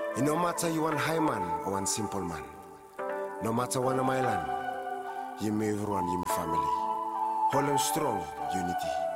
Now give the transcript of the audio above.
No matter you one high man or one simple man, no matter one of my land, you may everyone, you family. Hold on strong, unity.